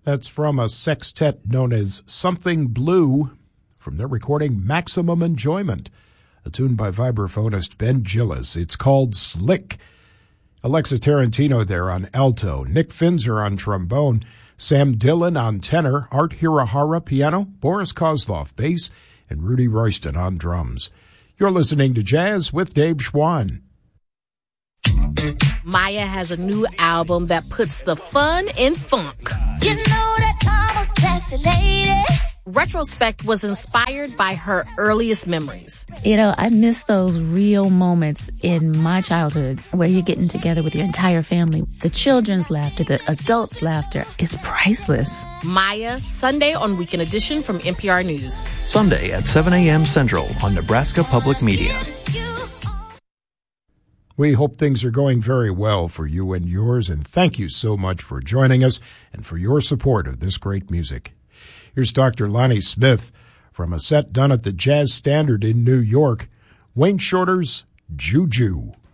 That's from a sextet known as Something Blue from their recording Maximum Enjoyment, a tune by vibraphonist Ben Gillis. It's called Slick. Alexa Tarantino there on alto, Nick Finzer on trombone, Sam Dillon on tenor, Art Hirahara piano, Boris Kozlov bass, and Rudy Royston on drums. You're listening to Jazz with Dave Schwann. Maya has a new album that puts the fun in funk. You know that I'm a classy lady. Retrospect was inspired by her earliest memories. You know, I miss those real moments in my childhood where you're getting together with your entire family. The children's laughter, the adults' laughter is priceless. Maya, Sunday on Weekend Edition from NPR News. Sunday at 7 a.m. Central on Nebraska Public Media. We hope things are going very well for you and yours, and thank you so much for joining us and for your support of this great music. Here's Dr. Lonnie Smith from a set done at the Jazz Standard in New York, Wayne Shorter's Juju.